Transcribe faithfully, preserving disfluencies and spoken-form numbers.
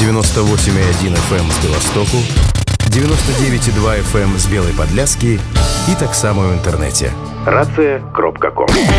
девяносто восемь и один эф эм з Беластоку, девяносто девять и два эф эм з Белой Подляски и так само в интернете. рация крапка ком.